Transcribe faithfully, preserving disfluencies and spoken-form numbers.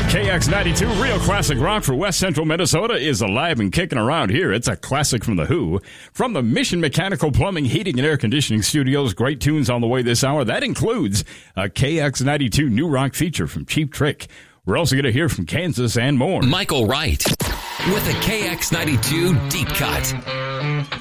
K X ninety-two, real classic rock for West Central Minnesota, is alive and kicking around here. It's a classic from The Who. From the Mission Mechanical Plumbing, Heating, and Air Conditioning Studios, great tunes on the way this hour. That includes a K X ninety-two new rock feature from Cheap Trick. We're also going to hear from Kansas and more. Michael Wright with a K X ninety-two Deep Cut.